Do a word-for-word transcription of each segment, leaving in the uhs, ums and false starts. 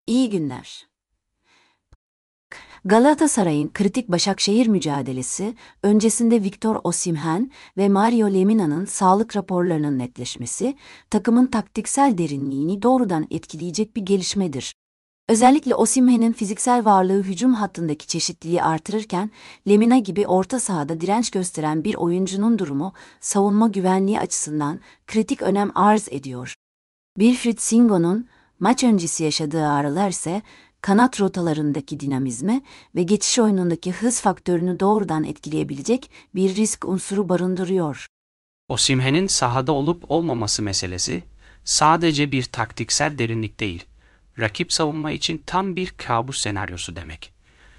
İyi günler. Galatasaray'ın kritik Başakşehir mücadelesi, öncesinde Victor Osimhen ve Mario Lemina'nın sağlık raporlarının netleşmesi, takımın taktiksel derinliğini doğrudan etkileyecek bir gelişmedir. Özellikle Osimhen'in fiziksel varlığı hücum hattındaki çeşitliliği artırırken, Lemina gibi orta sahada direnç gösteren bir oyuncunun durumu, savunma güvenliği açısından kritik önem arz ediyor. Wilfried Singo'nun maç öncesi yaşadığı ağrılar ise kanat rotalarındaki dinamizmi ve geçiş oyunundaki hız faktörünü doğrudan etkileyebilecek bir risk unsuru barındırıyor. Osimhen'in sahada olup olmaması meselesi sadece bir taktiksel derinlik değil, rakip savunma için tam bir kabus senaryosu demek.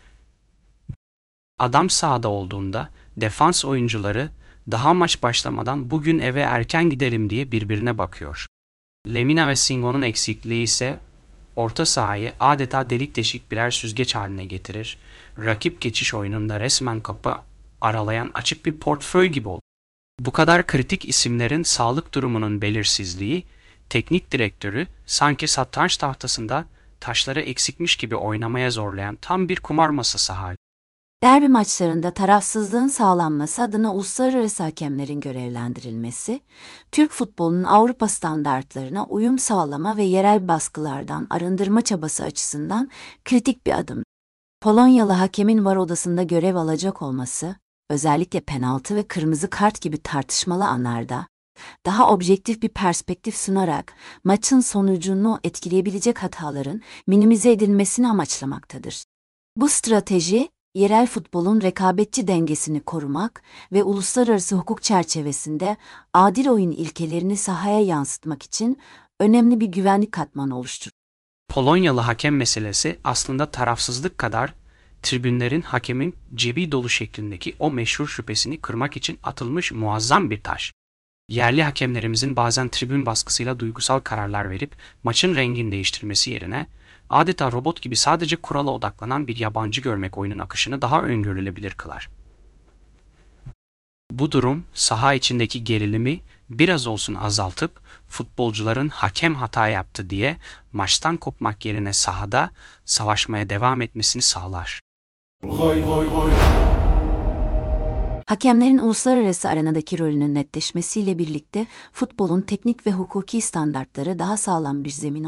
Adam sahada olduğunda defans oyuncuları daha maç başlamadan bugün eve erken gidelim diye birbirine bakıyor. Lemina ve Singo'nun eksikliği ise orta sahayı adeta delik deşik birer süzgeç haline getirir, rakip geçiş oyununda resmen kapı aralayan açık bir portföy gibi olur. Bu kadar kritik isimlerin sağlık durumunun belirsizliği, teknik direktörü sanki satranç tahtasında taşları eksikmiş gibi oynamaya zorlayan tam bir kumar masası hali. Derbi maçlarında tarafsızlığın sağlanması adına uluslararası hakemlerin görevlendirilmesi, Türk futbolunun Avrupa standartlarına uyum sağlama ve yerel baskılardan arındırma çabası açısından kritik bir adım. Polonyalı hakemin VAR odasında görev alacak olması, özellikle penaltı ve kırmızı kart gibi tartışmalı anlarda, daha objektif bir perspektif sunarak maçın sonucunu etkileyebilecek hataların minimize edilmesini amaçlamaktadır. Bu strateji, yerel futbolun rekabetçi dengesini korumak ve uluslararası hukuk çerçevesinde adil oyun ilkelerini sahaya yansıtmak için önemli bir güvenlik katmanı oluşturur. Polonyalı hakem meselesi aslında tarafsızlık kadar tribünlerin hakemin cebi dolu şeklindeki o meşhur şüphesini kırmak için atılmış muazzam bir taş. Yerli hakemlerimizin bazen tribün baskısıyla duygusal kararlar verip maçın rengini değiştirmesi yerine adeta robot gibi sadece kurala odaklanan bir yabancı görmek oyunun akışını daha öngörülebilir kılar. Bu durum saha içindeki gerilimi biraz olsun azaltıp futbolcuların hakem hata yaptı diye maçtan kopmak yerine sahada savaşmaya devam etmesini sağlar. Goy goy goy. Hakemlerin uluslararası arenadaki rolünün netleşmesiyle birlikte futbolun teknik ve hukuki standartları daha sağlam bir zemin